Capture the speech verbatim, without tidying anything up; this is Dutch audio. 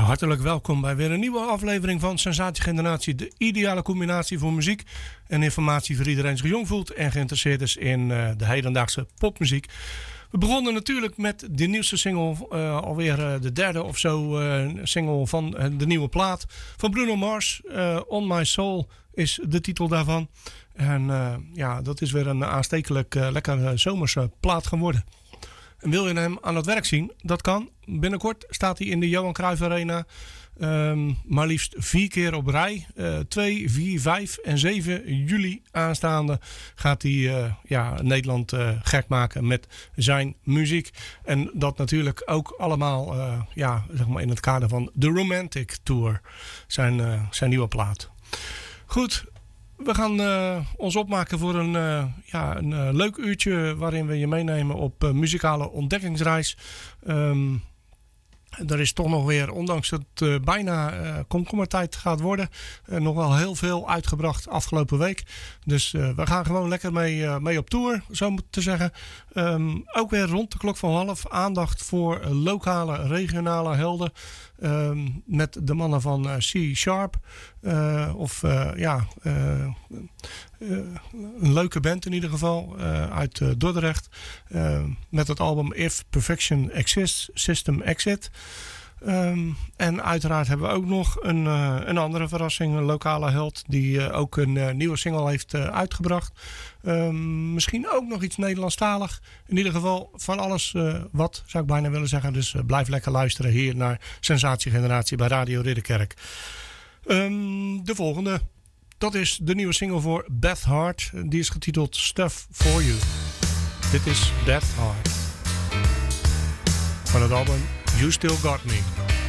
Hartelijk welkom bij weer een nieuwe aflevering van Sensatie Generatie. De ideale combinatie voor muziek en informatie voor iedereen die zich jong voelt en geïnteresseerd is in uh, de hedendaagse popmuziek. We begonnen natuurlijk met de nieuwste single, uh, alweer uh, de derde of zo uh, single van uh, de nieuwe plaat van Bruno Mars. Uh, On My Soul is de titel daarvan. En uh, ja, dat is weer een aanstekelijk uh, lekker uh, zomerse plaat geworden. En wil je hem aan het werk zien? Dat kan. Binnenkort staat hij in de Johan Cruijff Arena. Um, maar liefst vier keer op rij. Uh, twee, vier, vijf en zeven juli aanstaande gaat hij uh, ja, Nederland uh, gek maken met zijn muziek. En dat natuurlijk ook allemaal uh, ja, zeg maar in het kader van The Romantic Tour. Zijn, uh, zijn nieuwe plaat. Goed. We gaan uh, ons opmaken voor een, uh, ja, een uh, leuk uurtje waarin we je meenemen op uh, muzikale ontdekkingsreis. Um, er is toch nog weer, ondanks dat het uh, bijna uh, komkommertijd gaat worden, uh, nog wel heel veel uitgebracht afgelopen week. Dus uh, we gaan gewoon lekker mee, uh, mee op tour, zo moet te zeggen. Um, ook weer rond de klok van half aandacht voor uh, lokale, regionale helden. Um, met de mannen van uh, C-Sharp. Uh, of uh, ja, uh, uh, een leuke band in ieder geval. Uh, uit uh, Dordrecht. Uh, met het album If Perfection Exists, System Exit. Um, en uiteraard hebben we ook nog een, uh, een andere verrassing. Een lokale held die uh, ook een uh, nieuwe single heeft uh, uitgebracht. Um, misschien ook nog iets Nederlandstalig. In ieder geval van alles uh, wat, zou ik bijna willen zeggen. Dus uh, blijf lekker luisteren hier naar Sensatie Generatie bij Radio Ridderkerk. Um, de volgende. Dat is de nieuwe single voor Beth Hart. Die is getiteld Stuff For You. Dit is Beth Hart. Van het album You Still Got Me.